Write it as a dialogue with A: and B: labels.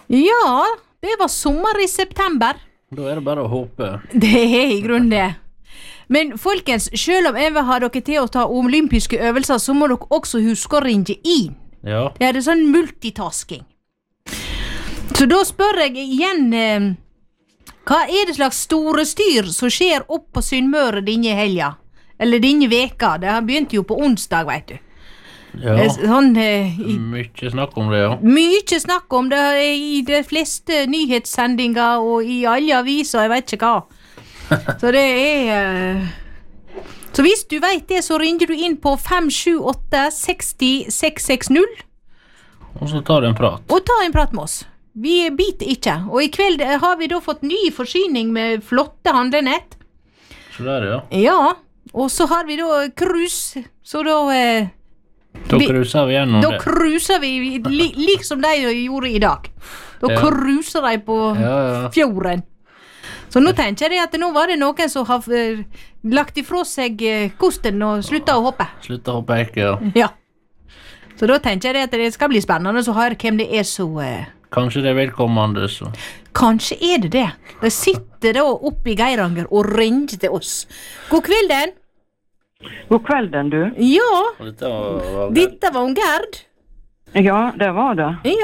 A: Ja, det var sommer i september.
B: Da er det bare å håpe.
A: Det er i grunnen det. Men folkens, selv om jeg vil ha dere til å ta olympiske øvelser, så må dere også huske å ringe inn.
B: Ja.
A: Det er sånn multitasking. Så da spør jeg igjen, hva er det slags store styr som skjer opp på Sunnmøre denne helga? Eller denne veka? Det har begynt jo på onsdag, vet du.
B: Ja,
A: Sånn,
B: mye snakk om det, ja.
A: mye snakk om det i de fleste nyhetssendinger og i alle aviser, jeg vet ikke hva. Så det er Så hvis du vet det, så ringer du inn på 578 60 660
B: Og så tar det en prat.
A: og ta en prat med oss. Vi biter ikke. Og i kveld har vi da fått ny forsyning med flotte handlenett.
B: Så der, ja.
A: Ja, og så har vi da cruise, så da
B: Da cruiser vi gjennom
A: Da
B: det.
A: cruiser vi liksom de gjorde i dag. Da
B: Ja.
A: cruiser de på
B: Ja.
A: fjorden. Så nå tenker jeg at nå var det noen som har lagt ifra seg kosten og sluttet å hoppe.
B: Slutt å hoppe ikke, ja.
A: Ja. Så da tenker jeg at det skal bli spennende å høre hvem det er som
B: Kanskje det er velkommende, så.
A: Kanskje er det det. De sitter da oppe i Geiranger og ringer til oss. God kvelden.
C: God kvelden, du.
A: Ja,
B: Og dette var
A: dette var hun Gerd.
C: Ja, det var det.
A: Ja.